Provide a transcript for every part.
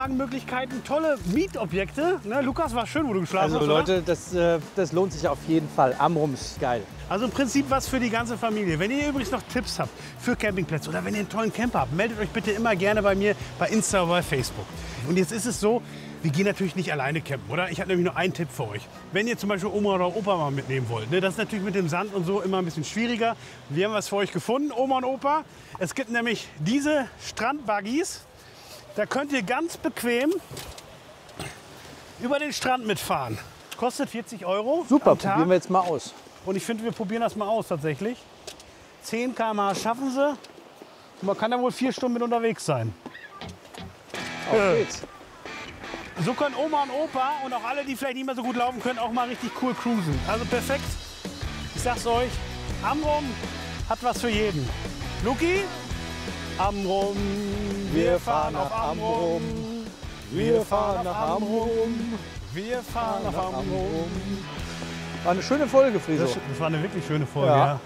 Möglichkeiten, tolle Mietobjekte. Ne, Lukas, war schön, wo du geschlafen hast. Also Leute, das lohnt sich auf jeden Fall. Amrum ist geil. Also im Prinzip was für die ganze Familie. Wenn ihr übrigens noch Tipps habt für Campingplätze oder wenn ihr einen tollen Camper habt, meldet euch bitte immer gerne bei mir bei Insta oder bei Facebook. Und jetzt ist es so, wir gehen natürlich nicht alleine campen, oder? Ich habe nämlich nur einen Tipp für euch. Wenn ihr zum Beispiel Oma oder Opa mal mitnehmen wollt, ne, das ist natürlich mit dem Sand und so immer ein bisschen schwieriger. Wir haben was für euch gefunden, Oma und Opa. Es gibt nämlich diese Strandbuggies. Da könnt ihr ganz bequem über den Strand mitfahren. Kostet 40 €. Super, probieren wir jetzt mal aus. Und ich finde, wir probieren das mal aus tatsächlich. 10 km/h schaffen sie. Und man kann da wohl 4 Stunden mit unterwegs sein. Auf geht's. So können Oma und Opa und auch alle, die vielleicht nicht mehr so gut laufen können, auch mal richtig cool cruisen. Also perfekt. Ich sag's euch, Amrum hat was für jeden. Luki? Amrum, wir fahren nach Amrum. Wir fahren nach Amrum. Wir fahren nach Amrum. War eine schöne Folge, Friso. Das war eine wirklich schöne Folge, Ja. ja.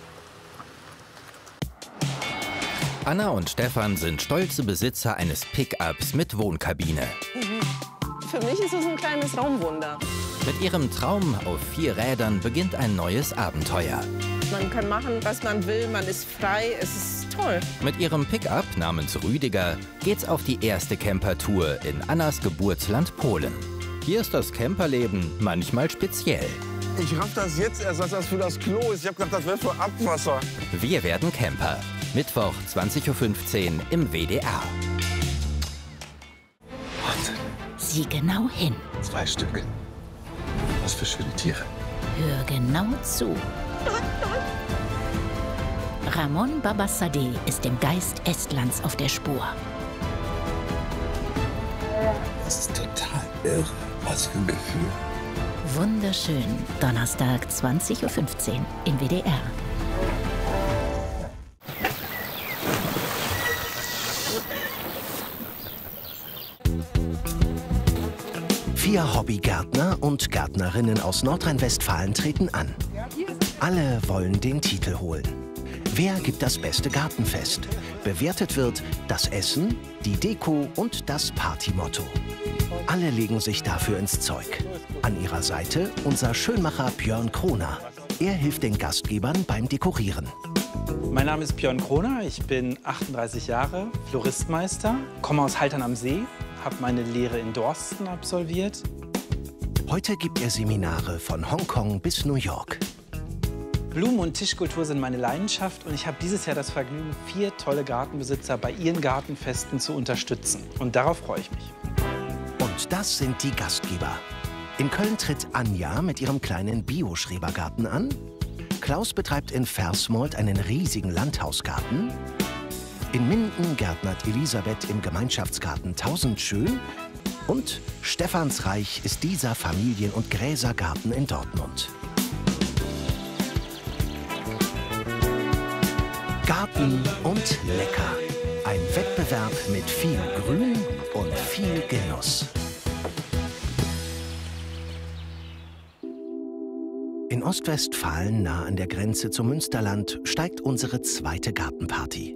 Anna und Stefan sind stolze Besitzer eines Pickups mit Wohnkabine. Für mich ist es ein kleines Raumwunder. Mit ihrem Traum auf 4 Rädern beginnt ein neues Abenteuer. Man kann machen, was man will, man ist frei, es ist toll. Mit ihrem Pickup namens Rüdiger geht's auf die erste Campertour in Annas Geburtsland Polen. Hier ist das Camperleben manchmal speziell. Ich raff das jetzt erst, dass das für das Klo ist. Ich hab gedacht, das wäre für Abwasser. Wir werden Camper. Mittwoch 20:15 Uhr im WDR. Sieh genau hin. 2 Stück. Was für schöne Tiere. Hör genau zu. Ramon Babassadeh ist dem Geist Estlands auf der Spur. Das ist total irre. Was für ein Gefühl. Wunderschön. Donnerstag 20:15 Uhr im WDR. Vier Hobbygärtner und Gärtnerinnen aus Nordrhein-Westfalen treten an. Alle wollen den Titel holen. Wer gibt das beste Gartenfest? Bewertet wird das Essen, die Deko und das Partymotto. Alle legen sich dafür ins Zeug. An ihrer Seite unser Schönmacher Björn Kroner. Er hilft den Gastgebern beim Dekorieren. Mein Name ist Björn Kroner, ich bin 38 Jahre, Floristmeister, komme aus Haltern am See, habe meine Lehre in Dorsten absolviert. Heute gibt er Seminare von Hongkong bis New York. Blumen- und Tischkultur sind meine Leidenschaft und ich habe dieses Jahr das Vergnügen, 4 tolle Gartenbesitzer bei ihren Gartenfesten zu unterstützen. Und darauf freue ich mich. Und das sind die Gastgeber. In Köln tritt Anja mit ihrem kleinen Bio-Schrebergarten an. Klaus betreibt in Versmold einen riesigen Landhausgarten. In Minden gärtnert Elisabeth im Gemeinschaftsgarten Tausendschön. Und Stephansreich ist dieser Familien- und Gräsergarten in Dortmund. Garten und lecker. Ein Wettbewerb mit viel Grün und viel Genuss. In Ostwestfalen, nah an der Grenze zum Münsterland, steigt unsere zweite Gartenparty.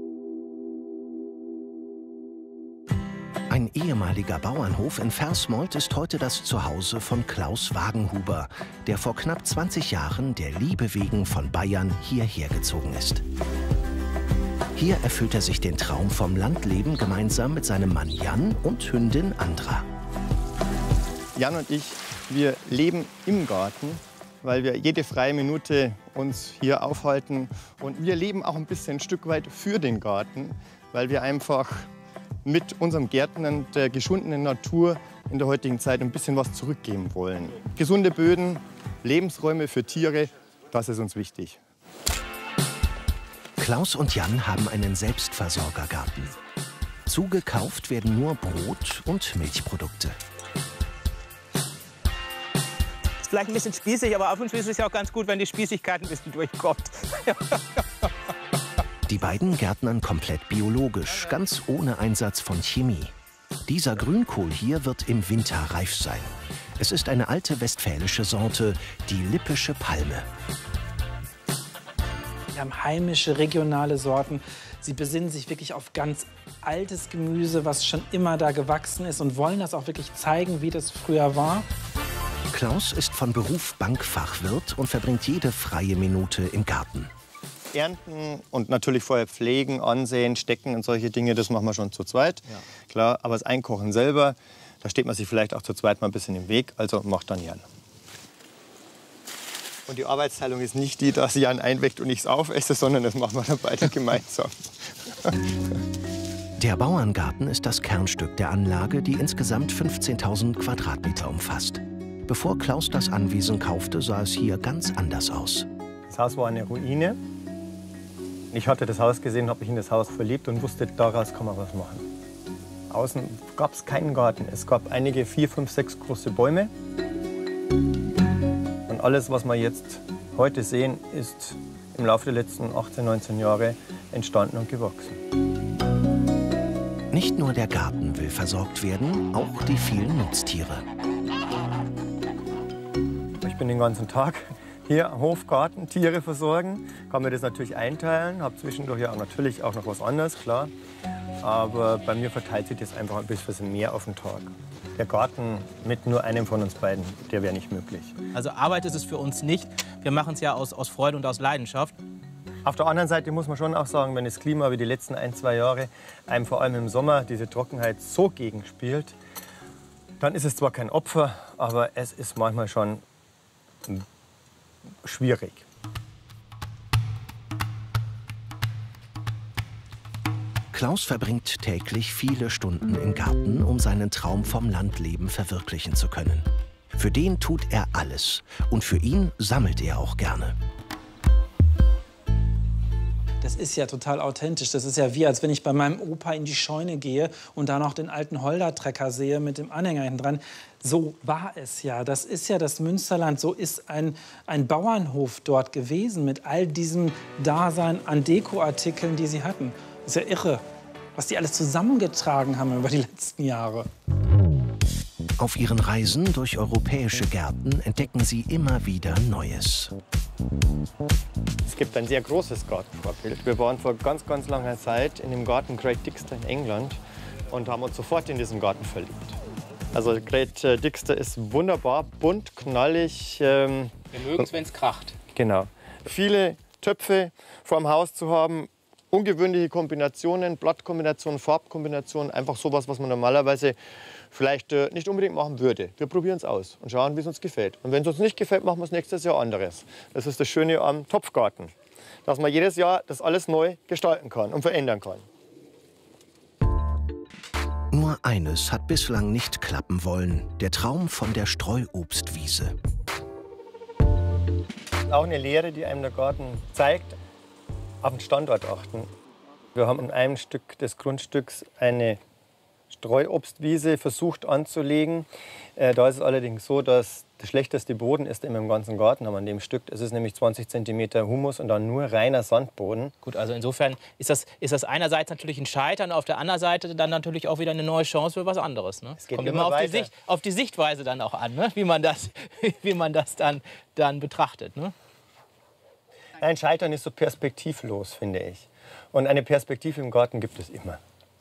Ein ehemaliger Bauernhof in Versmold ist heute das Zuhause von Klaus Wagenhuber, der vor knapp 20 Jahren der Liebe wegen von Bayern hierher gezogen ist. Hier erfüllt er sich den Traum vom Landleben gemeinsam mit seinem Mann Jan und Hündin Andra. Jan und ich, wir leben im Garten, weil wir jede freie Minute uns hier aufhalten. Und wir leben auch ein bisschen ein Stück weit für den Garten, weil wir einfach mit unserem Gärtnern der geschundenen Natur in der heutigen Zeit ein bisschen was zurückgeben wollen. Gesunde Böden, Lebensräume für Tiere, das ist uns wichtig. Klaus und Jan haben einen Selbstversorgergarten. Zugekauft werden nur Brot und Milchprodukte. Ist vielleicht ein bisschen spießig, aber auf und zu ist es ja auch ganz gut, wenn die Spießigkeit ein bisschen durchkommt. Die beiden gärtnern komplett biologisch, ganz ohne Einsatz von Chemie. Dieser Grünkohl hier wird im Winter reif sein. Es ist eine alte westfälische Sorte, die Lippische Palme. Wir haben heimische, regionale Sorten, Sie besinnen sich wirklich auf ganz altes Gemüse, was schon immer da gewachsen ist und wollen das auch wirklich zeigen, wie das früher war. Klaus ist von Beruf Bankfachwirt und verbringt jede freie Minute im Garten. Ernten und natürlich vorher pflegen, ansehen, stecken und solche Dinge, das machen wir schon zu zweit. Ja. Klar, aber das Einkochen selber, da steht man sich vielleicht auch zu zweit mal ein bisschen im Weg, also macht dann Jan. Und die Arbeitsteilung ist nicht die, dass Jan einweckt und ich es aufesse, sondern das machen wir dann beide gemeinsam. Der Bauerngarten ist das Kernstück der Anlage, die insgesamt 15.000 Quadratmeter umfasst. Bevor Klaus das Anwesen kaufte, sah es hier ganz anders aus. Das Haus war eine Ruine. Ich hatte das Haus gesehen, habe mich in das Haus verliebt und wusste, daraus kann man was machen. Außen gab es keinen Garten. Es gab einige 4, 5, 6 große Bäume. Und alles, was wir jetzt heute sehen, ist im Laufe der letzten 18, 19 Jahre entstanden und gewachsen. Nicht nur der Garten will versorgt werden, auch die vielen Nutztiere. Ich bin den ganzen Tag hier am Hof, Garten, Tiere versorgen. Kann mir das natürlich einteilen, habe zwischendurch ja natürlich auch noch was anderes, klar. Aber bei mir verteilt sich das einfach ein bisschen mehr auf den Tag. Der Garten mit nur einem von uns beiden, der wäre nicht möglich. Also Arbeit ist es für uns nicht. Wir machen es ja aus Freude und aus Leidenschaft. Auf der anderen Seite muss man schon auch sagen, wenn das Klima wie die letzten 1, 2 Jahre einem vor allem im Sommer diese Trockenheit so gegenspielt, dann ist es zwar kein Opfer, aber es ist manchmal schon schwierig. Klaus verbringt täglich viele Stunden im Garten, um seinen Traum vom Landleben verwirklichen zu können. Für den tut er alles und für ihn sammelt er auch gerne. Das ist ja total authentisch. Das ist ja wie, als wenn ich bei meinem Opa in die Scheune gehe und da noch den alten Holder-Trecker sehe mit dem Anhänger hinten dran. So war es ja. Das ist ja das Münsterland. So ist ein Bauernhof dort gewesen mit all diesem Dasein an Dekoartikeln, die sie hatten. Das ist ja irre, was die alles zusammengetragen haben über die letzten Jahre. Auf ihren Reisen durch europäische Gärten entdecken sie immer wieder Neues. Es gibt ein sehr großes Gartenvorbild. Wir waren vor ganz, ganz langer Zeit in dem Garten Great Dixter in England und haben uns sofort in diesen Garten verliebt. Also Great Dixter ist wunderbar, bunt, knallig. Wir mögen es, wenn es kracht. Genau. Viele Töpfe vorm Haus zu haben, ungewöhnliche Kombinationen, Blattkombinationen, Farbkombinationen, einfach sowas, was man normalerweise vielleicht nicht unbedingt machen würde. Wir probieren es aus und schauen, wie es uns gefällt. Und wenn es uns nicht gefällt, machen wir es nächstes Jahr anderes. Das ist das Schöne am Topfgarten, dass man jedes Jahr das alles neu gestalten kann und verändern kann. Nur eines hat bislang nicht klappen wollen: der Traum von der Streuobstwiese. Auch eine Lehre, die einem der Garten zeigt: auf den Standort achten. Wir haben in einem Stück des Grundstücks eine Streuobstwiese versucht anzulegen. Da ist es allerdings so, dass der schlechteste Boden ist im ganzen Garten an dem Stück. Es ist nämlich 20 cm Humus und dann nur reiner Sandboden. Gut, also insofern ist das einerseits natürlich ein Scheitern, auf der anderen Seite dann natürlich auch wieder eine neue Chance für was anderes. Ne? Es geht kommt immer auf die Sichtweise dann auch an, ne? wie man das dann betrachtet. Ne? Ein Scheitern ist so perspektivlos, finde ich. Und eine Perspektive im Garten gibt es immer.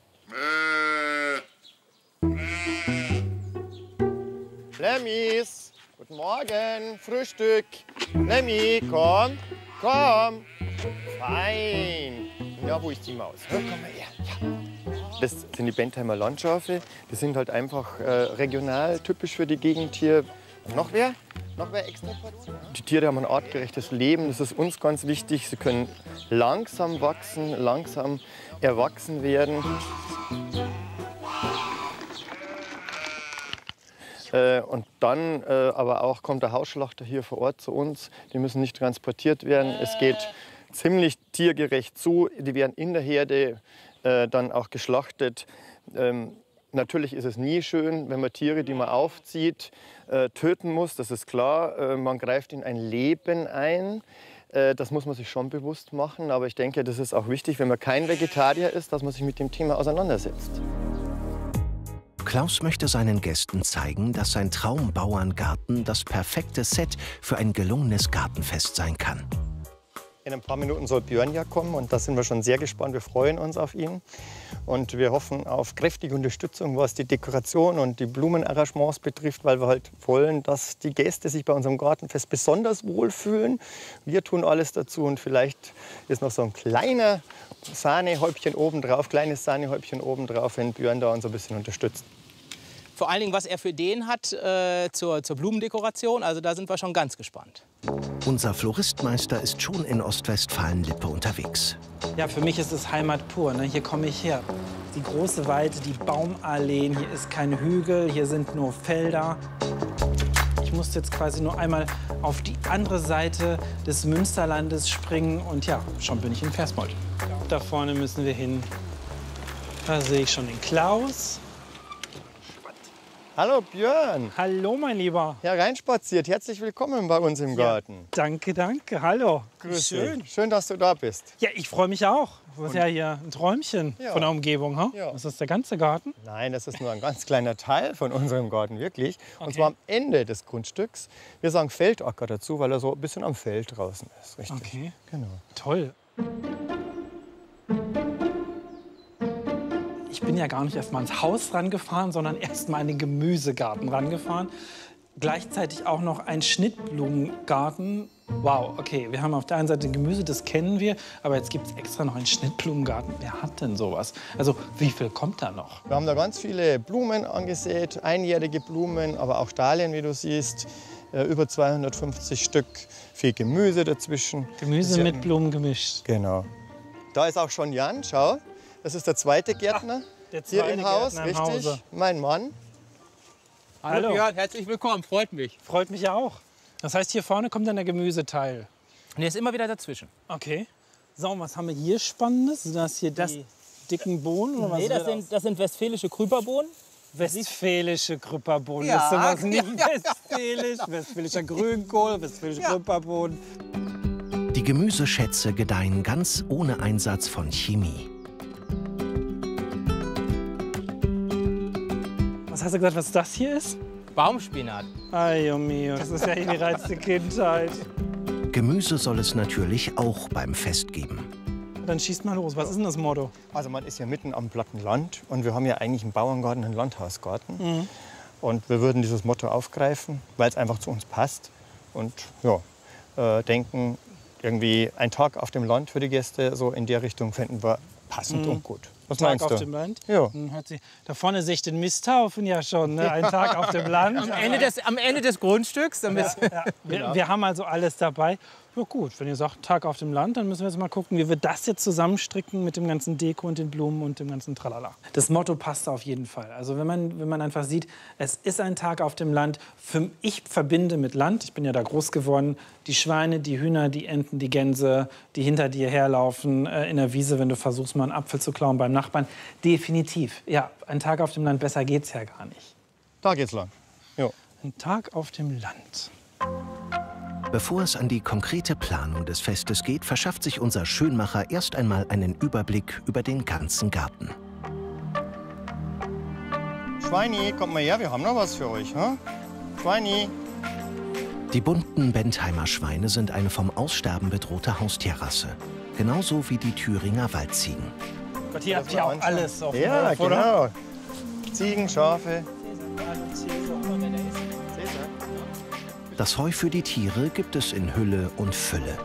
Lemmis, guten Morgen, Frühstück. Lemmi, komm, komm. Fein. Ja, wo ist die Maus? Komm mal her. Ja. Das sind die Bentheimer Landschafe. Die sind halt einfach regional, typisch für die Gegend hier. Noch wer? Noch wer extra Portion? Die Tiere haben ein artgerechtes Leben, das ist uns ganz wichtig. Sie können langsam wachsen, langsam erwachsen werden. Und dann aber auch kommt der Hausschlachter hier vor Ort zu uns. Die müssen nicht transportiert werden. Es geht ziemlich tiergerecht zu. Die werden in der Herde dann auch geschlachtet. Natürlich ist es nie schön, wenn man Tiere, die man aufzieht, töten muss. Das ist klar. Man greift in ein Leben ein. Das muss man sich schon bewusst machen. Aber ich denke, das ist auch wichtig, wenn man kein Vegetarier ist, dass man sich mit dem Thema auseinandersetzt. Klaus möchte seinen Gästen zeigen, dass sein Traumbauerngarten das perfekte Set für ein gelungenes Gartenfest sein kann. In ein paar Minuten soll Björn ja kommen und da sind wir schon sehr gespannt. Wir freuen uns auf ihn und wir hoffen auf kräftige Unterstützung, was die Dekoration und die Blumenarrangements betrifft, weil wir halt wollen, dass die Gäste sich bei unserem Gartenfest besonders wohlfühlen. Wir tun alles dazu und vielleicht ist noch so ein kleiner Sahnehäubchen obendrauf, kleines Sahnehäubchen obendrauf, wenn Björn da uns ein bisschen unterstützt. Vor allen Dingen, was er für Ideen hat zur Blumendekoration. Also da sind wir schon ganz gespannt. Unser Floristmeister ist schon in Ostwestfalen-Lippe unterwegs. Ja, für mich ist es Heimat pur. Ne? Hier komme ich her. Die große Weite, die Baumalleen, hier ist kein Hügel, hier sind nur Felder. Ich musste jetzt quasi nur einmal auf die andere Seite des Münsterlandes springen und ja, schon bin ich in Versmold. Da vorne müssen wir hin. Da sehe ich schon den Klaus. Hallo Björn. Hallo mein Lieber. Hereinspaziert, herzlich willkommen bei uns im Garten. Danke, danke. Hallo. Grüß Schön. dich. Schön, dass du da bist. Ja, ich freue mich auch. Das ist ja hier ein Träumchen von der Umgebung. Huh? Ja. Das ist der ganze Garten? Nein, das ist nur ein ganz kleiner Teil von unserem Garten, wirklich. Und zwar am Ende des Grundstücks. Wir sagen Feldacker dazu, weil er so ein bisschen am Feld draußen ist. Richtig. Okay. Genau. Toll. Ich bin ja gar nicht erst mal ins Haus rangefahren, sondern erst mal in den Gemüsegarten rangefahren. Gleichzeitig auch noch ein Schnittblumengarten. Wow, okay, wir haben auf der einen Seite Gemüse, das kennen wir, aber jetzt gibt es extra noch einen Schnittblumengarten. Wer hat denn sowas? Also wie viel kommt da noch? Wir haben da ganz viele Blumen angesät, einjährige Blumen, aber auch Dahlien, wie du siehst. Über 250 Stück, viel Gemüse dazwischen. Gemüse mit Blumen gemischt. Genau. Da ist auch schon Jan, schau. Das ist der zweite Gärtner hier im Haus, Gärtner im richtig. Hause. Mein Mann. Hallo Björn, herzlich willkommen, freut mich. Freut mich ja auch. Das heißt, hier vorne kommt dann der Gemüseteil. Und der ist immer wieder dazwischen. Okay. So, und was haben wir hier Spannendes? Sind das hier die dicken Bohnen? Oder Nee, das sind westfälische Krüperbohnen. Westfälische Krüpperbohnen. Ja, Das ist sowas nicht ja. westfälisch. Westfälischer Grünkohl, westfälische Krüpperbohnen. Die Gemüseschätze gedeihen ganz ohne Einsatz von Chemie. Was hast du gesagt, was das hier ist? Baumspinat. Ay, oh mio, das ist ja die reizte Kindheit. Gemüse soll es natürlich auch beim Fest geben. Dann schießt mal los. Was ist denn das Motto? Also man ist ja mitten am platten Land und wir haben ja eigentlich einen Bauerngarten, einen Landhausgarten. Und wir würden dieses Motto aufgreifen, weil es einfach zu uns passt. Und ja, denken, irgendwie ein Tag auf dem Land für die Gäste, so in der Richtung fänden wir passend und gut. Was Tag meinst auf du? dem Land? Ja. Da vorne sehe ich den Misthaufen ja schon. Ne? Ein Tag auf dem Land. Am Ende des Grundstücks. Dann Wir haben also alles dabei. Ja gut, wenn ihr sagt Tag auf dem Land, dann müssen wir jetzt mal gucken, wie wir das jetzt zusammenstricken mit dem ganzen Deko und den Blumen und dem ganzen Tralala. Das Motto passt auf jeden Fall. Also wenn man einfach sieht, es ist ein Tag auf dem Land. Ich verbinde mit Land, ich bin ja da groß geworden, die Schweine, die Hühner, die Enten, die Gänse, die hinter dir herlaufen in der Wiese, wenn du versuchst, mal einen Apfel zu klauen beim Nachbarn. Definitiv. Ja, ein Tag auf dem Land, besser geht's ja gar nicht. Da geht's lang. Jo. Ein Tag auf dem Land. Bevor es an die konkrete Planung des Festes geht, verschafft sich unser Schönmacher erst einmal einen Überblick über den ganzen Garten. Schweini, kommt mal her, wir haben noch was für euch. Hm? Schweini. Die bunten Bentheimer Schweine sind eine vom Aussterben bedrohte Haustierrasse. Genauso wie die Thüringer Waldziegen. Gott, hier habt ihr auch alles auf dem Ja, Hof, oder? genau. Ziegen, Schafe. Das Heu für die Tiere gibt es in Hülle und Fülle.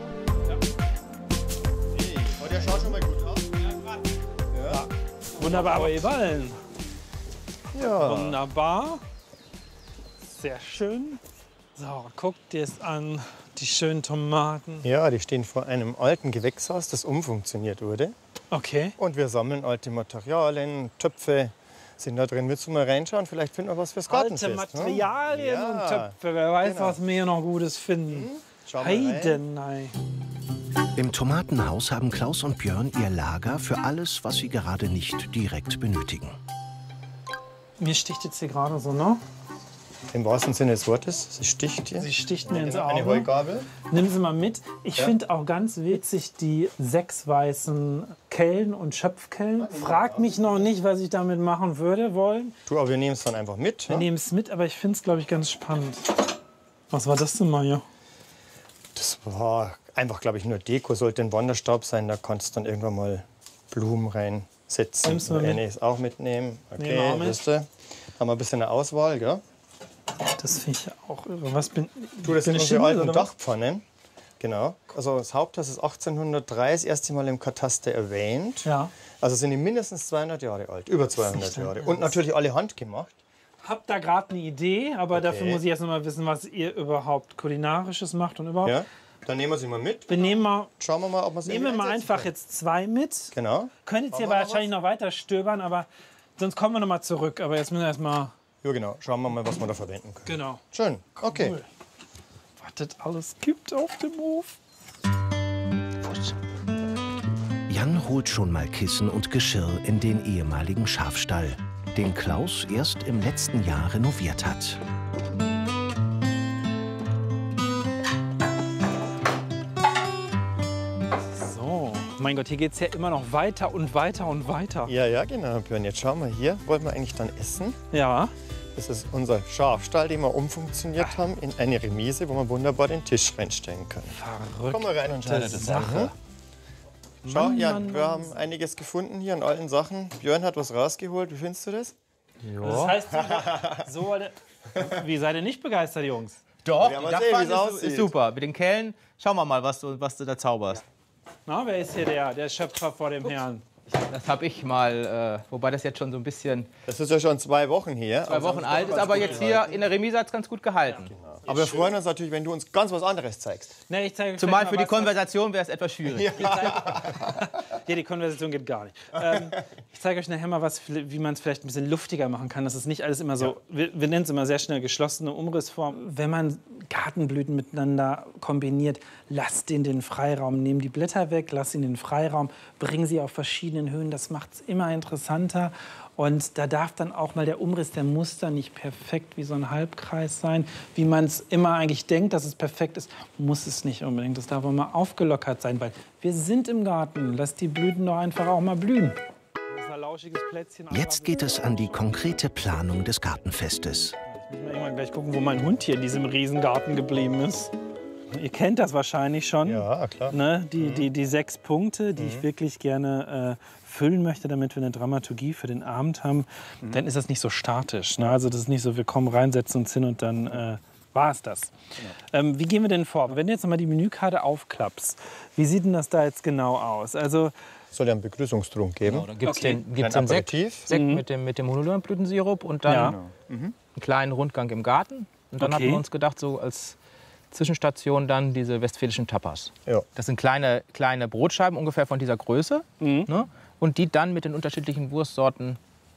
Oh, der schaut schon mal gut aus. Ja. Wunderbare Ballen. Ja. Wunderbar. Sehr schön. So, guck dir es an. Die schönen Tomaten. Ja, die stehen vor einem alten Gewächshaus, das umfunktioniert wurde. Okay. Und wir sammeln alte Materialien, Töpfe sind da drin. Willst du mal reinschauen? Vielleicht finden wir was fürs Gartenfest. Alte Materialien Ja, und Töpfe. Wer weiß, genau. was wir hier noch Gutes finden. Schau mal rein. Heidenei. Im Tomatenhaus haben Klaus und Björn ihr Lager für alles, was sie gerade nicht direkt benötigen. Mir sticht jetzt hier gerade so, ne? Im wahrsten Sinne des Wortes, sie sticht hier. Sie sticht mir ins Eine Auge. Heugabel. Nimm sie mal mit. Ich finde auch ganz witzig die 6 weißen Kellen und Schöpfkellen. Frag mich noch nicht, was ich damit machen würde wollen. Du, aber wir nehmen es dann einfach mit. Wir nehmen es mit, aber ich finde es, glaube ich, ganz spannend. Was war das denn mal hier? Das war einfach, glaube ich, nur Deko. Sollte ein Wanderstab sein, da kannst du dann irgendwann mal Blumen reinsetzen. Eine ist auch mitnehmen. Okay, wisst ihr. Haben wir ein bisschen eine Auswahl, gell? Das finde ich auch irre. Was bin Du, das sind unsere Schimmel, alten oder was? Dachpfannen. Genau. Also das Haupthaus ist 1803 das erste Mal im Kataster erwähnt. Ja. Also sind die mindestens 200 Jahre alt, über 200 Jahre. Und natürlich alle handgemacht. Hab da gerade eine Idee, aber dafür muss ich erst noch mal wissen, was ihr überhaupt Kulinarisches macht und überhaupt. Ja, dann nehmen wir sie mal mit. Wir nehmen mal, Schauen wir mal, ob wir sie nehmen wir mal einsetzen einfach können. jetzt 2 mit. Genau. Könnt jetzt hier Haben wir noch wahrscheinlich noch weiter stöbern, aber sonst kommen wir noch mal zurück. Aber jetzt müssen wir erst mal. Ja, genau. Schauen wir mal, was wir da verwenden können. Genau. Schön. Okay. Cool. Was das alles gibt auf dem Hof. Jan holt schon mal Kissen und Geschirr in den ehemaligen Schafstall, den Klaus erst im letzten Jahr renoviert hat. So, mein Gott, hier geht es ja immer noch weiter und weiter und weiter. Ja, ja, genau, Björn. Jetzt schauen wir hier. Wollen wir eigentlich dann essen? Ja. Das ist unser Schafstall, den wir umfunktioniert haben in eine Remise, wo wir wunderbar den Tisch reinstellen können. Verrückt. Komm mal rein und schau dir das an. Schau, Jan, wir haben einiges gefunden hier an allen Sachen. Björn hat was rausgeholt. Wie findest du das? Das heißt, so, wie seid ihr nicht begeistert, Jungs? Doch, Ja, die mal sehen, wie es Dachpfanne aussieht. ist super. Mit den Kellen, schauen wir mal, was du da zauberst. Na, wer ist hier der Schöpfer vor dem Herrn? Das habe ich mal, wobei das jetzt schon so ein bisschen Das ist ja schon 2 Wochen her. 2 Wochen alt ist, aber jetzt hier in der Remise hat es ganz gut gehalten. Aber wir freuen uns natürlich, wenn du uns ganz was anderes zeigst. Ne, ich zeige euch Zumal gleich für mal die Konversation wäre es etwas schwierig. Ja, die Konversation geht gar nicht. Ich zeige euch nachher mal, wie man es vielleicht ein bisschen luftiger machen kann. Das ist nicht alles immer so, wir nennen es immer sehr schnell geschlossene Umrissform. Wenn man Gartenblüten miteinander kombiniert, lasst denen den Freiraum, nehmt die Blätter weg, lasst ihnen den Freiraum, bringen sie auf verschiedenen Höhen. Das macht es immer interessanter. Und da darf dann auch mal der Umriss der Muster nicht perfekt wie so ein Halbkreis sein. Wie man es immer eigentlich denkt, dass es perfekt ist, muss es nicht unbedingt. Das darf auch mal aufgelockert sein, weil wir sind im Garten. Lasst die Blüten doch einfach auch mal blühen. Das ist ein lauschiges Plätzchen. Jetzt geht es an die konkrete Planung des Gartenfestes. Ich muss mal irgendwann gleich gucken, wo mein Hund hier in diesem Riesengarten geblieben ist. Ihr kennt das wahrscheinlich schon. Ja, klar. Ne? Die 6 Punkte, die ich wirklich gerne füllen möchte, damit wir eine Dramaturgie für den Abend haben. Dann ist das nicht so statisch. Ne? Also das ist nicht so, wir kommen rein, setzen uns hin und dann war es das. Genau. Wie gehen wir denn vor? Wenn du jetzt noch mal die Menükarte aufklappst, wie sieht denn das da jetzt genau aus? Also Soll ja einen Begrüßungstrunk geben. Genau, dann gibt es Ein den Sekt Aperitif. mit dem Honolulu-Blütensirup und dann einen kleinen Rundgang im Garten. Und dann hatten wir uns gedacht, so als Zwischenstation dann diese westfälischen Tapas. Ja. Das sind kleine Brotscheiben ungefähr von dieser Größe. Ne? Und die dann mit den unterschiedlichen Wurstsorten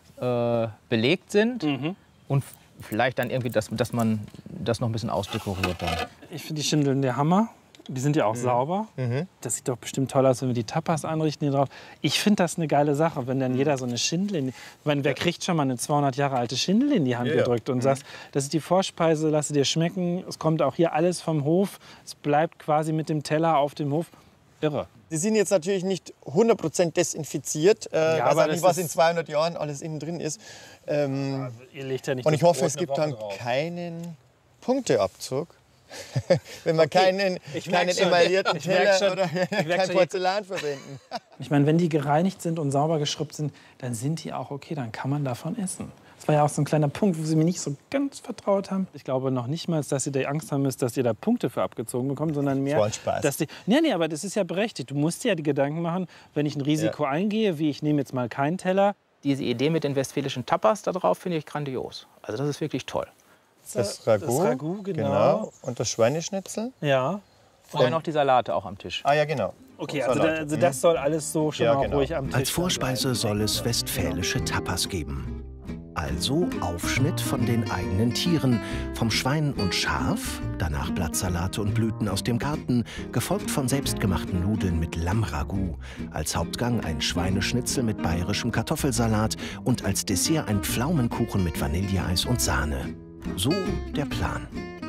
belegt sind. Und vielleicht dann irgendwie, dass man das noch ein bisschen ausdekoriert dann. ich finde die Schindeln der Hammer. Die sind ja auch sauber. Das sieht doch bestimmt toll aus, wenn wir die Tapas anrichten hier drauf. Ich finde das eine geile Sache, wenn dann jeder so eine Schindel... Ich meine, wer kriegt schon mal eine 200 Jahre alte Schindel in die Hand gedrückt und sagt, das ist die Vorspeise, lass sie dir schmecken. Es kommt auch hier alles vom Hof. Es bleibt quasi mit dem Teller auf dem Hof. Irre. Die sind jetzt natürlich nicht 100% desinfiziert. Ja, weiß aber auch nicht, das was in 200 Jahren alles innen drin ist. Ihr legt ja nicht Und das ich hoffe, Brot es eine gibt Woche dann drauf. keinen Punkteabzug. Wenn wir keinen merk schon, emaillierten ich merk Teller schon, oder ich merk kein schon, Porzellan verwenden. Ich meine, wenn die gereinigt sind und sauber geschrubbt sind, dann sind die auch okay, dann kann man davon essen. Das war ja auch so ein kleiner Punkt, wo sie mir nicht so ganz vertraut haben. Ich glaube noch nicht mal, dass ihr da Angst haben müsst, dass ihr da Punkte für abgezogen bekommt, sondern mehr, war ein Spaß. dass die... Nee, aber das ist ja berechtigt. Du musst dir ja die Gedanken machen, wenn ich ein Risiko eingehe, wie ich nehme jetzt mal keinen Teller. Diese Idee mit den westfälischen Tapas da drauf finde ich grandios. Also das ist wirklich toll. Das Ragout, genau. Und das Schweineschnitzel. Ja. Und dann noch die Salate auch am Tisch. Ah ja, genau. Okay, also das soll alles so schon Ja, mal genau. ruhig am Tisch Als Vorspeise soll es westfälische Tapas geben. Also Aufschnitt von den eigenen Tieren, vom Schwein und Schaf, danach Blattsalate und Blüten aus dem Garten, gefolgt von selbstgemachten Nudeln mit Lammragout, als Hauptgang ein Schweineschnitzel mit bayerischem Kartoffelsalat und als Dessert ein Pflaumenkuchen mit Vanilleeis und Sahne. So der Plan.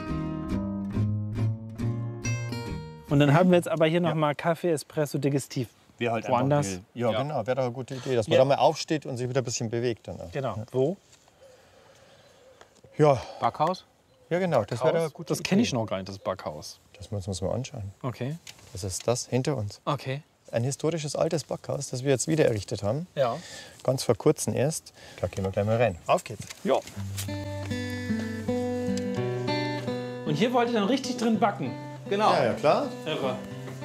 Und dann haben wir jetzt aber hier noch mal Kaffee, Espresso, Digestiv. Wir halt Woanders. einfach will. Ja, genau. Wäre doch eine gute Idee, dass man da mal aufsteht und sich wieder ein bisschen bewegt. Dann auch. Genau. Wo? Ja, Backhaus? Ja, genau. Das wäre gut. Das kenne ich noch gar nicht, das Backhaus. Das müssen wir uns mal anschauen. Okay. Das ist das hinter uns. Okay. Ein historisches altes Backhaus, das wir jetzt wieder errichtet haben. Ja. Ganz vor kurzem erst. Da gehen wir gleich mal rein. Auf geht's. Ja. Und hier wollt ihr dann richtig drin backen? Genau. Ja, klar. Irre.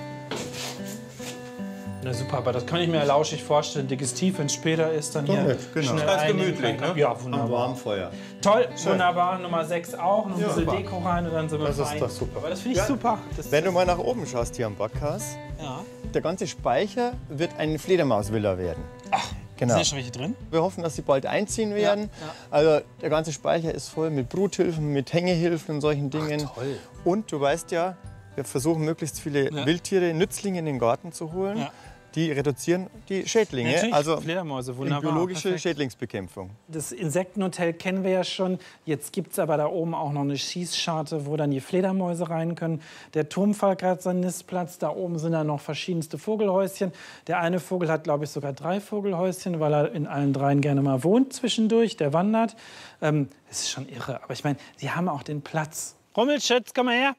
Na super, aber das kann ich mir lauschig vorstellen. Digestiv, wenn es später ist, dann hier genau. schnell Ganz einnehmen gemütlich, kann. ne? Ja, Am wunderbar. warmen Feuer. Toll, Schön. wunderbar. Nummer 6 auch. Noch ein bisschen super. Deko rein und dann sind wir Das ist fein. doch super. Aber das finde ich super. Das Wenn du mal nach oben schaust hier am Backhaus, ja. der ganze Speicher wird eine Fledermausvilla werden. Ach, genau. sind schon welche drin? Wir hoffen, dass sie bald einziehen werden. Ja. Also der ganze Speicher ist voll mit Bruthilfen, mit Hängehilfen und solchen Dingen. Ach, toll. Und du weißt ja, wir versuchen möglichst viele Wildtiere, Nützlinge in den Garten zu holen. Ja. Die reduzieren die Schädlinge. Natürlich, Also Fledermäuse, wunderbar. biologische Perfekt. Schädlingsbekämpfung. Das Insektenhotel kennen wir ja schon. Jetzt gibt es aber da oben auch noch eine Schießscharte, wo dann die Fledermäuse rein können. Der Turmfalk hat seinen Nistplatz. Da oben sind dann noch verschiedenste Vogelhäuschen. Der eine Vogel hat, glaube ich, sogar 3 Vogelhäuschen, weil er in allen 3 gerne mal wohnt zwischendurch. Der wandert. Das ist schon irre. Aber ich meine, sie haben auch den Platz. Rummelschütz, komm mal her.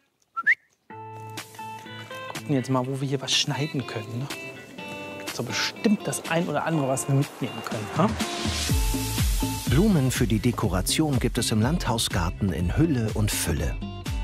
Gucken jetzt mal, wo wir hier was schneiden können. Ne? So bestimmt das ein oder andere, was wir mitnehmen können. Ha? Blumen für die Dekoration gibt es im Landhausgarten in Hülle und Fülle.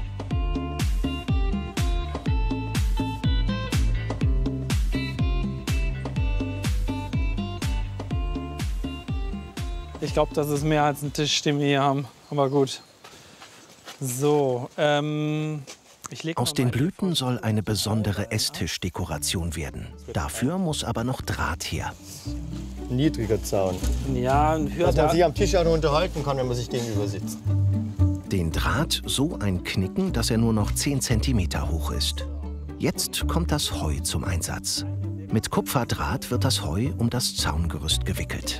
Ich glaube, das ist mehr als ein Tisch, den wir hier haben. Aber gut. So, ich leg Aus mal den mein- Blüten soll eine besondere Esstischdekoration werden. Dafür muss aber noch Draht her. Niedriger Zaun. Ja, ein Dass man sich höher. am Tisch auch noch unterhalten kann, wenn man sich gegenüber sitzt. Den Draht so einknicken, dass er nur noch 10 cm hoch ist. Jetzt kommt das Heu zum Einsatz. Mit Kupferdraht wird das Heu um das Zaungerüst gewickelt.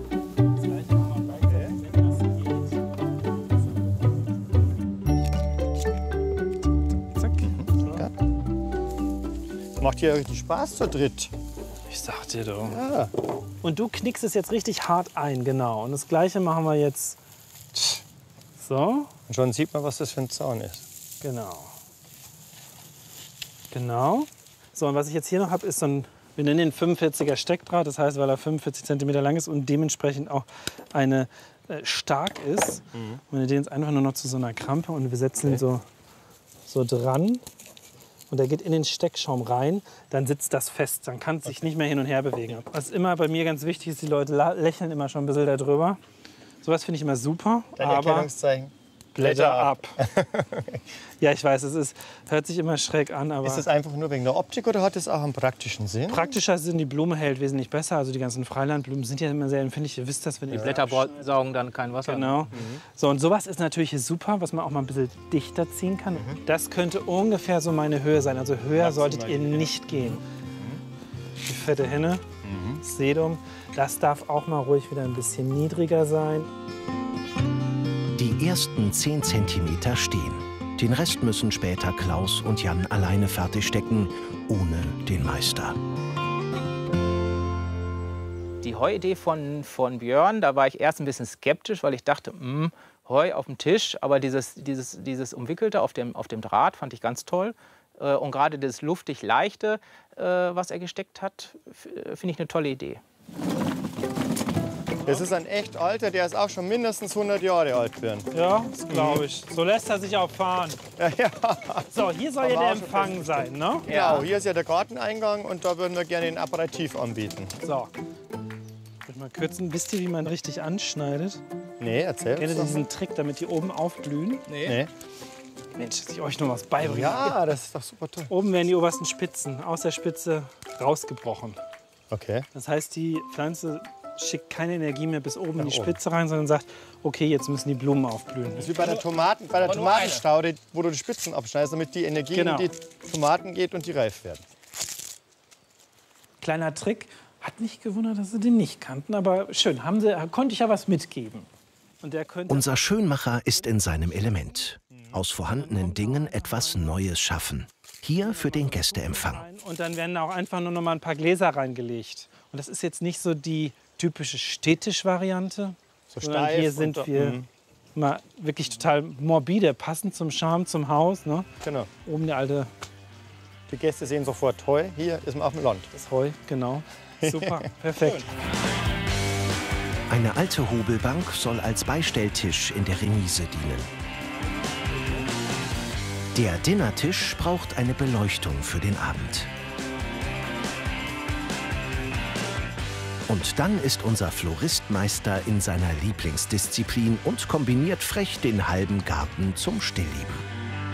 Macht ja richtig Spaß zu dritt. Ich sag dir doch. Ja. Und du knickst es jetzt richtig hart ein, genau. Und das Gleiche machen wir jetzt. So, Und schon sieht man, was das für ein Zaun ist. genau. Genau. So, und was ich jetzt hier noch habe, ist so ein, wir nennen den 45er Steckdraht. Das heißt, weil er 45 cm lang ist und dementsprechend auch eine stark ist. Und wir den jetzt einfach nur noch zu so einer Krampe und wir setzen ihn so dran. Und der geht in den Steckschaum rein, dann sitzt das fest. Dann kann es sich nicht mehr hin und her bewegen. Was immer bei mir ganz wichtig ist, die Leute lächeln immer schon ein bisschen darüber. Sowas finde ich immer super. Dein Aber Erkennungszeichen. Blätter ab. Ja, ich weiß, hört sich immer schräg an, aber Ist das einfach nur wegen der Optik oder hat es auch einen praktischen Sinn? praktischer Sinn, die Blume hält wesentlich besser. Also die ganzen Freilandblumen sind ja immer sehr empfindlich. Ihr wisst das, wenn Die ihr Blätter saugen dann kein Wasser. Genau. So, und sowas ist natürlich super, was man auch mal ein bisschen dichter ziehen kann. Das könnte ungefähr so meine Höhe sein. Also höher solltet ihr nicht gehen. Die fette Henne, Sedum, das darf auch mal ruhig wieder ein bisschen niedriger sein. Die ersten 10 cm stehen. Den Rest müssen später Klaus und Jan alleine fertigstecken, ohne den Meister. Die Heuidee von Björn, da war ich erst ein bisschen skeptisch, weil ich dachte, Heu auf dem Tisch. Aber dieses Umwickelte auf dem Draht fand ich ganz toll. Und gerade das luftig Leichte, was er gesteckt hat, finde ich eine tolle Idee. Das ist ein echt alter, der ist auch schon mindestens 100 Jahre alt werden. Ja, das glaube ich. So lässt er sich auch fahren. Ja. So, hier soll ja der Empfang sein, ne? Genau, hier ist ja der Garteneingang und da würden wir gerne den Aperitif anbieten. So. Ich mal kürzen. Wisst ihr, wie man richtig anschneidet? Nee, erzähl Kennt ihr uns diesen Trick, damit die oben aufblühen? Nee. Mensch, dass ich euch noch was beibringe. Ja, das ist doch super toll. Oben werden die obersten Spitzen aus der Spitze rausgebrochen. Okay. Das heißt, die Pflanze schickt keine Energie mehr bis oben in die Spitze rein, sondern sagt, okay, jetzt müssen die Blumen aufblühen. Das ist wie bei der Tomatenstaude, wo du die Spitzen abschneidest, damit die Energie in die Tomaten geht und die reif werden. Kleiner Trick. Hat mich gewundert, dass sie den nicht kannten, aber schön, konnte ich ja was mitgeben. Und der könnte Unser Schönmacher ist in seinem Element. Aus vorhandenen Dingen etwas Neues schaffen. Hier für den Gästeempfang. Und dann werden auch einfach nur noch mal ein paar Gläser reingelegt. Und das ist jetzt nicht so die typische Städtisch-Variante, So sondern steif hier sind und- wir Mal wirklich total morbide, passend zum Charme, zum Haus. Ne? Genau. Oben der alte... Die Gäste sehen sofort Heu. Hier ist man auf dem Land. Das Heu, genau. Super, perfekt. Eine alte Hobelbank soll als Beistelltisch in der Remise dienen. Der Dinnertisch braucht eine Beleuchtung für den Abend. Und dann ist unser Floristmeister in seiner Lieblingsdisziplin und kombiniert frech den halben Garten zum Stillleben.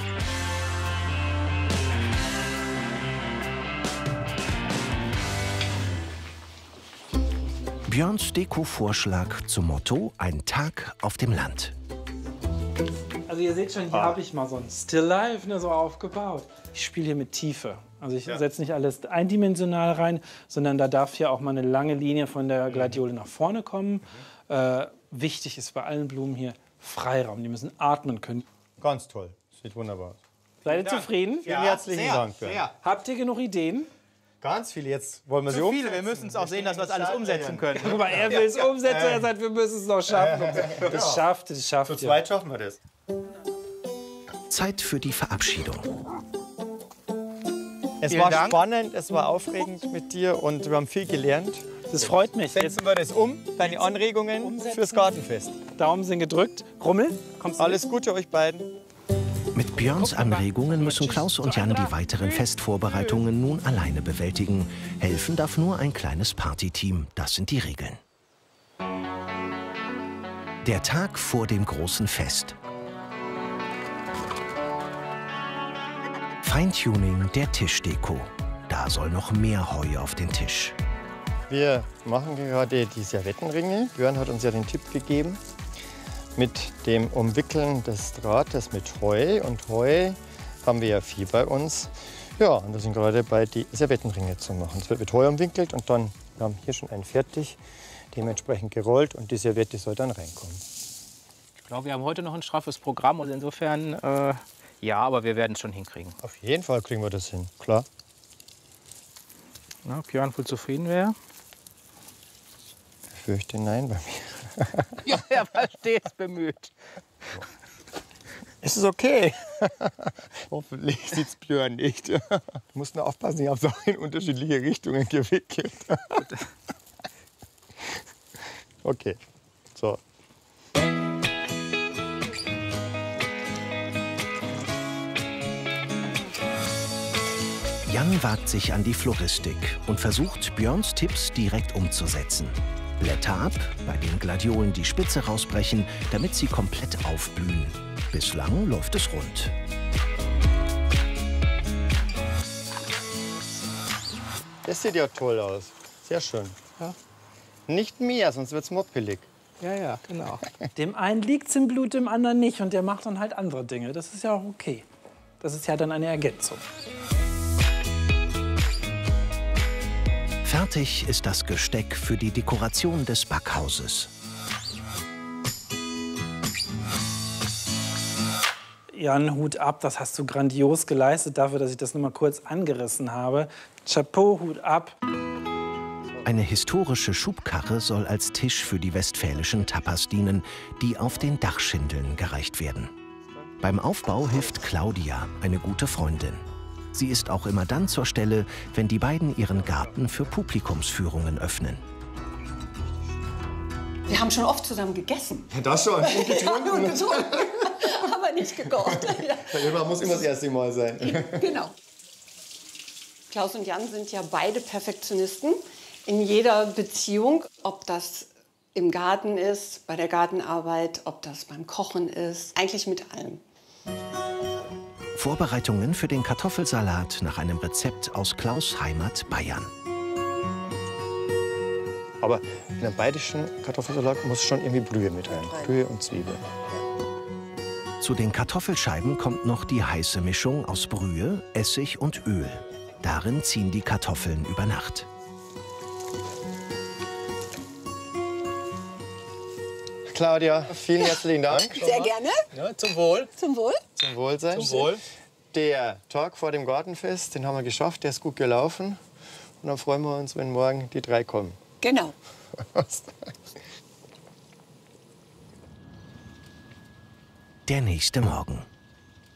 Björns Deko-Vorschlag zum Motto: Ein Tag auf dem Land. Also ihr seht schon, hier habe ich mal so ein Still Life, ne, so aufgebaut. Ich spiele hier mit Tiefe. Also ich setze nicht alles eindimensional rein, sondern da darf hier auch mal eine lange Linie von der Gladiole nach vorne kommen. Wichtig ist bei allen Blumen hier Freiraum. Die müssen atmen können. Ganz toll. Sieht wunderbar aus. Seid ihr zufrieden? Vielen herzlichen Dank. Habt ihr genug Ideen? Ganz viele. Jetzt wollen wir sie Zu umsetzen. viele, wir müssen es auch sehen, dass wir es alles umsetzen können. Guck mal, er will es umsetzen, er sagt, wir müssen es noch schaffen. Das schafft ihr. Zu zweit schaffen wir das. Zeit für die Verabschiedung. Es war spannend, es war aufregend mit dir und wir haben viel gelernt. Das freut mich. Setzen wir das um, deine Anregungen fürs Gartenfest. Daumen sind gedrückt. Rummel, kommst du Alles Gute euch beiden. Mit Björns Anregungen müssen Klaus und Jan die weiteren Festvorbereitungen nun alleine bewältigen. Helfen darf nur ein kleines Partyteam. Das sind die Regeln. Der Tag vor dem großen Fest. Feintuning der Tischdeko. Da soll noch mehr Heu auf den Tisch. Wir machen gerade die Servettenringe. Björn hat uns ja den Tipp gegeben mit dem Umwickeln des Drahtes mit Heu. Und Heu haben wir ja viel bei uns. Ja, und wir sind gerade bei, die Servettenringe zu machen. Es wird mit Heu umwickelt und dann, wir haben hier schon einen fertig, dementsprechend gerollt und die Servette soll dann reinkommen. Ich glaube, wir haben heute noch ein straffes Programm und insofern, ja, aber wir werden es schon hinkriegen. Auf jeden Fall kriegen wir das hin, klar. Na, Björn wohl zufrieden wäre? Ich fürchte nein bei mir. Ja, er war stets bemüht. Es ist okay. Hoffentlich sieht es Björn nicht. Du musst nur aufpassen, ich habe es auch in unterschiedliche Richtungen gewickelt. Okay, so. Jan wagt sich an die Floristik und versucht, Björns Tipps direkt umzusetzen. Blätter ab, bei den Gladiolen die Spitze rausbrechen, damit sie komplett aufblühen. Bislang läuft es rund. Das sieht ja toll aus. Sehr schön. Ja. Nicht mehr, sonst wird es moppelig. Ja, ja, genau. Dem einen liegt es im Blut, dem anderen nicht. Und der macht dann halt andere Dinge. Das ist ja auch okay. Das ist ja dann eine Ergänzung. Fertig ist das Gesteck für die Dekoration des Backhauses. Jan, Hut ab, das hast du grandios geleistet, dafür, dass ich das nur mal kurz angerissen habe. Chapeau, Hut ab. Eine historische Schubkarre soll als Tisch für die westfälischen Tapas dienen, die auf den Dachschindeln gereicht werden. Beim Aufbau hilft Claudia, eine gute Freundin. Sie ist auch immer dann zur Stelle, wenn die beiden ihren Garten für Publikumsführungen öffnen. Wir haben schon oft zusammen gegessen. Ja, das schon. Und getrunken. Ja, und getrunken. Aber nicht gekocht. Ja. Muss immer das erste Mal sein. Genau. Klaus und Jan sind ja beide Perfektionisten in jeder Beziehung. Ob das im Garten ist, bei der Gartenarbeit, ob das beim Kochen ist. Eigentlich mit allem. Vorbereitungen für den Kartoffelsalat nach einem Rezept aus Klaus' Heimat Bayern. Aber in einem bayerischen Kartoffelsalat muss schon irgendwie Brühe mit rein. Brühe und Zwiebeln. Zu den Kartoffelscheiben kommt noch die heiße Mischung aus Brühe, Essig und Öl. Darin ziehen die Kartoffeln über Nacht. Claudia, vielen herzlichen Dank. Sehr gerne. Ja, zum Wohl. Zum Wohl. Zum Wohlsein. Zum Wohl. Der Tag vor dem Gartenfest, den haben wir geschafft, der ist gut gelaufen. Und dann freuen wir uns, wenn morgen die 3 kommen. Genau. Der nächste Morgen.